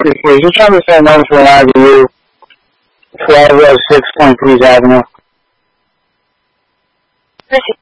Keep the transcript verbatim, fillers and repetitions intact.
Please, just trying to send notes for I V U, twelve oh six Point Breeze Avenue. Proceed.